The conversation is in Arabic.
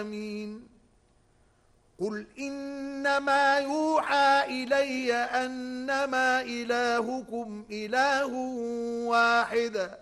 آمين. قل إنما يوحى إلي أنما إلهكم إله واحد